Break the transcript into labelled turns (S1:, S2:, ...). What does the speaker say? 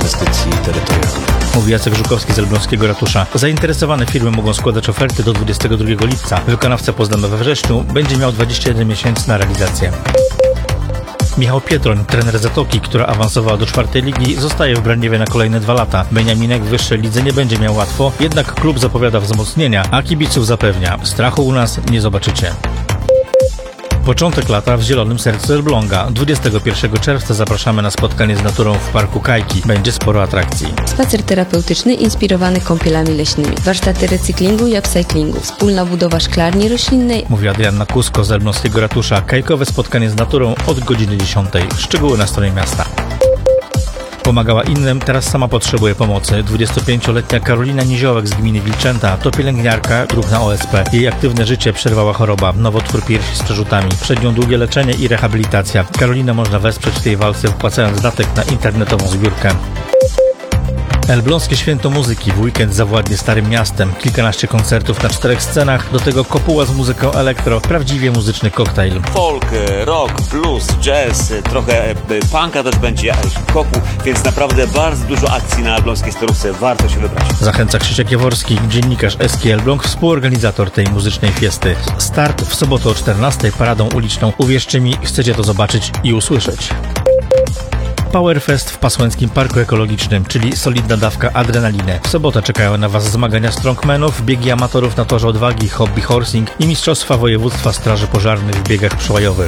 S1: inwestycji terytorialnych.
S2: Mówi Jacek Żukowski z Elbląskiego Ratusza. Zainteresowane firmy mogą składać oferty do 22 lipca. Wykonawca poznany we wrześniu będzie miał 21 miesięcy na realizację. Michał Pietruń, trener Zatoki, która awansowała do 4. ligi, zostaje w Braniewie na kolejne 2 lata. Beniaminek w wyższej lidze nie będzie miał łatwo, jednak klub zapowiada wzmocnienia, a kibiców zapewnia: strachu u nas nie zobaczycie. Początek lata w zielonym sercu Elbląga. 21 czerwca zapraszamy na spotkanie z naturą w Parku Kajki. Będzie sporo atrakcji.
S3: Spacer terapeutyczny inspirowany kąpielami leśnymi. Warsztaty recyklingu i upcyclingu. Wspólna budowa szklarni roślinnej.
S2: Mówi Adrianna Kusko z Elbląskiego Ratusza. Kajkowe spotkanie z naturą od godziny 10. Szczegóły na stronie miasta. Pomagała innym, teraz sama potrzebuje pomocy. 25-letnia Karolina Niziołek z gminy Wilczęta to pielęgniarka, druh na OSP. Jej aktywne życie przerwała choroba, nowotwór piersi z przerzutami. Przed nią długie leczenie i rehabilitacja. Karolinę można wesprzeć w tej walce, wpłacając datek na internetową zbiórkę. Elbląskie Święto Muzyki w weekend zawładnie Starym Miastem. Kilkanaście koncertów na 4 scenach, do tego kopuła z muzyką elektro, prawdziwie muzyczny koktajl.
S4: Folk, rock, blues, jazz, trochę punka też będzie, hip-hopu, więc naprawdę bardzo dużo akcji na elbląskiej Starówce, warto się wybrać.
S2: Zachęca Krzysiek Jaworski, dziennikarz SK Elbląg, współorganizator tej muzycznej fiesty. Start w sobotę o 14 paradą uliczną. Uwierzcie mi, chcecie to zobaczyć i usłyszeć. Powerfest w Pasłęckim Parku Ekologicznym, czyli solidna dawka adrenaliny. W sobotę czekają na Was zmagania strongmanów, biegi amatorów na torze odwagi, hobby horsing i mistrzostwa województwa straży pożarnych w biegach przełajowych.